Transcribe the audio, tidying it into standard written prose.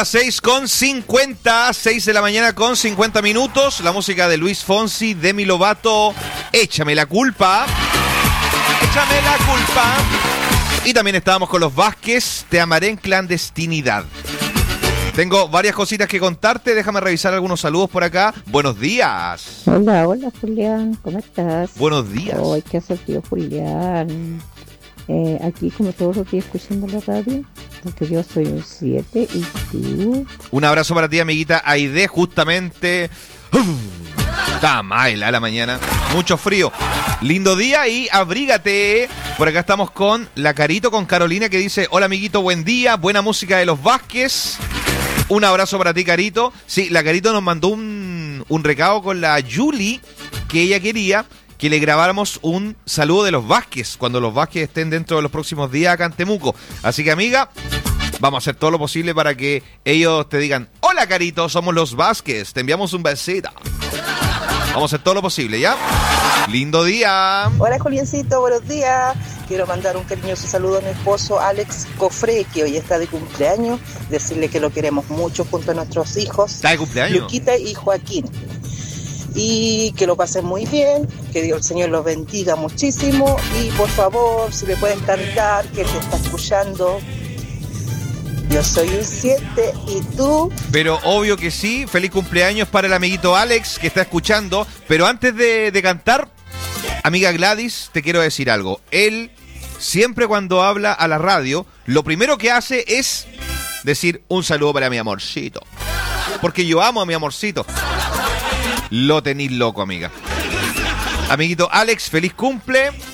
6:50, 6 de la mañana con 50 minutos. La música de Luis Fonsi, Demi Lovato, Échame la culpa. Échame la culpa. Y también estábamos con los Vázquez, Te amaré en clandestinidad. Tengo varias cositas que contarte. Déjame revisar algunos saludos por acá. Buenos días. Hola, Julián. ¿Cómo estás? Buenos días. Ay, ¿qué hace el tío Julián? Aquí como todos los días escuchando la radio, porque yo soy un 7 y tú... Un abrazo para ti, amiguita Aide, justamente... Está mal a la mañana, mucho frío. Lindo día y abrígate. Por acá estamos con la Carito, con Carolina, que dice: hola amiguito, buen día, buena música de los Vázquez. Un abrazo para ti, Carito. Sí, la Carito nos mandó un recado con la Julie, que ella quería que le grabáramos un saludo de los Vázquez cuando los Vázquez estén dentro de los próximos días acá en Temuco. Así que, amiga, vamos a hacer todo lo posible para que ellos te digan: hola, Carito, somos los Vázquez, te enviamos un besito. Vamos a hacer todo lo posible, ¿ya? Lindo día. Hola, Juliancito, buenos días. Quiero mandar un cariñoso saludo a mi esposo Alex Cofré, que hoy está de cumpleaños. Decirle que lo queremos mucho junto a nuestros hijos. ¿Está de cumpleaños? Luquita y Joaquín. Y que lo pasen muy bien, que Dios el Señor los bendiga muchísimo. Y por favor, si le pueden cantar, que te está escuchando. Yo soy un 7 y tú. Pero obvio que sí. Feliz cumpleaños para el amiguito Alex que está escuchando. Pero antes de cantar, amiga Gladys, te quiero decir algo. Él siempre cuando habla a la radio, lo primero que hace es decir un saludo para mi amorcito. Porque yo amo a mi amorcito. Lo tenís loco, amiga. Amiguito Alex, feliz cumple.